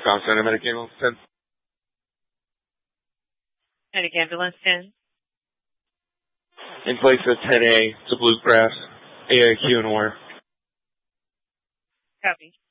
Scott Center, Medic Ambulance 10. Medic Ambulance 10. In place at 10A to Bluegrass, AIQ and OR. Copy.